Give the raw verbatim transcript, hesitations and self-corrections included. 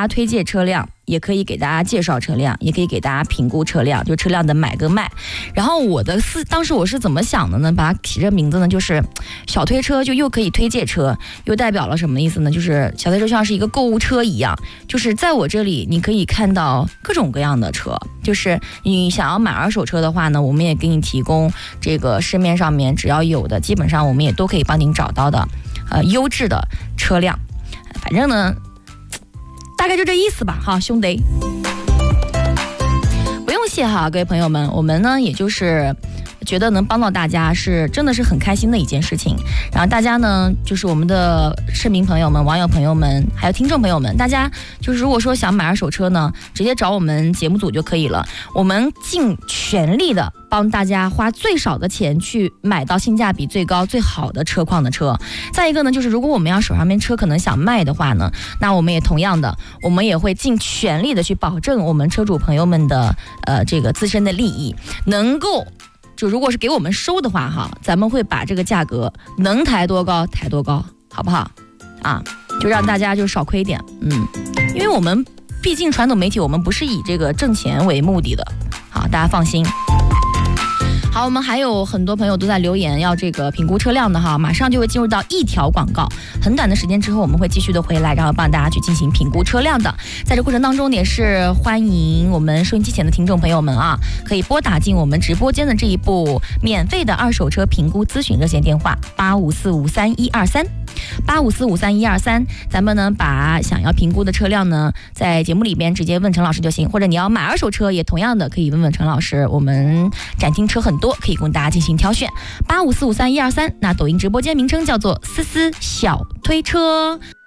家推荐车辆，也可以给大家介绍车辆，也可以给大家评估车辆，就车辆的买跟卖。然后我的思当时我是怎么想的呢？把它起这名字呢，就是小推车，就又可以推荐车，又代表了什么意思呢？就是小推车像是一个购物车一样，就是在我这里你可以看到各种各样的车，就是你想要买二手车的话呢，我们也给你提供这个市面上面只要有的，基本上我们也都可以帮您找到的呃优质的车辆。反正呢大概就这意思吧哈，兄弟不用谢哈，各位朋友们，我们呢也就是觉得能帮到大家是真的是很开心的一件事情。然后大家呢就是我们的市民朋友们、网友朋友们还有听众朋友们，大家就是如果说想买二手车呢，直接找我们节目组就可以了，我们尽全力的帮大家花最少的钱去买到性价比最高最好的车况的车。再一个呢，就是如果我们要手上面车可能想卖的话呢，那我们也同样的，我们也会尽全力的去保证我们车主朋友们的呃这个自身的利益，能够就如果是给我们收的话哈，咱们会把这个价格能抬多高抬多高，好不好啊？就让大家就少亏点，嗯，因为我们毕竟传统媒体，我们不是以这个挣钱为目的的，好，大家放心。好，我们还有很多朋友都在留言要这个评估车辆的哈，马上就会进入到一条广告，很短的时间之后我们会继续的回来，然后帮大家去进行评估车辆的。在这过程当中也是欢迎我们收音机前的听众朋友们啊，可以拨打进我们直播间的这一部免费的二手车评估咨询热线电话八五四五三一二三。八五四五三一二三，咱们呢把想要评估的车辆呢，在节目里边直接问陈老师就行，或者你要买二手车也同样的可以问问陈老师，我们展厅车很多，可以供大家进行挑选。八五四五三一二三，那抖音直播间名称叫做思思小推车。